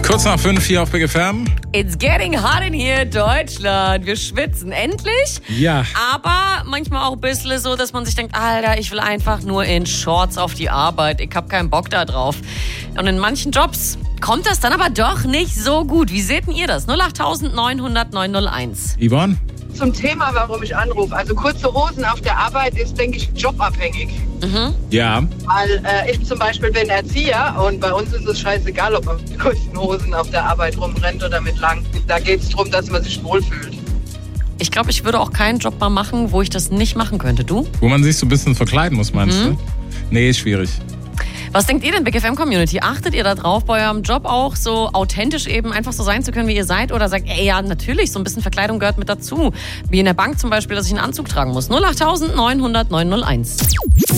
Kurz nach 5 hier auf Big FM. It's getting hot in here, Deutschland. Wir schwitzen endlich. Ja. Aber manchmal auch ein bisschen so, dass man sich denkt, Alter, ich will einfach nur in Shorts auf die Arbeit. Ich habe keinen Bock da drauf. Und in manchen Jobs kommt das dann aber doch nicht so gut. Wie seht denn ihr das? 08900 901. Yvonne? Zum Thema, warum ich anrufe. Also kurze Hosen auf der Arbeit ist, denke ich, jobabhängig. Ja. Weil ich zum Beispiel bin Erzieher und bei uns ist es scheißegal, ob man mit kurzen Hosen auf der Arbeit rumrennt oder mit langen. Da geht es darum, dass man sich wohlfühlt. Ich glaube, ich würde auch keinen Job mal machen, wo ich das nicht machen könnte. Du? Wo man sich so ein bisschen verkleiden muss, meinst du? Nee, ist schwierig. Was denkt ihr denn, Big FM Community? Achtet ihr da drauf, bei eurem Job auch so authentisch eben einfach so sein zu können, wie ihr seid? Oder sagt, ey, ja, natürlich, so ein bisschen Verkleidung gehört mit dazu. Wie in der Bank zum Beispiel, dass ich einen Anzug tragen muss. 08900 901.